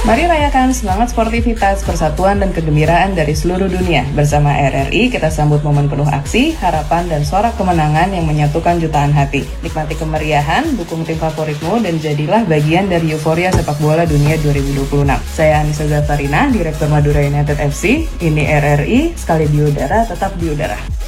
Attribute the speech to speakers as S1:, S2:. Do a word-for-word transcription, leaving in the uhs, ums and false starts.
S1: Mari rayakan semangat sportivitas, persatuan, dan kegembiraan dari seluruh dunia. Bersama R R I, kita sambut momen penuh aksi, harapan, dan sorak kemenangan yang menyatukan jutaan hati. Nikmati kemeriahan, dukung tim favoritmu, dan jadilah bagian dari euforia sepak bola dunia dua ribu dua puluh enam. Saya Anissa Zafarina, Direktur Madura United F C. Ini R R I, sekali di udara, tetap di udara.